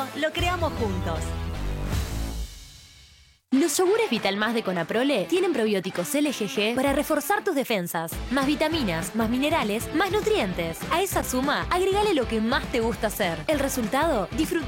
futuro lo creamos juntos. Los yogures Vital Más de Conaprole tienen probióticos LGG para reforzar tus defensas. Más vitaminas, más minerales, más nutrientes. A esa suma, agregale lo que más te gusta hacer. El resultado, disfrutar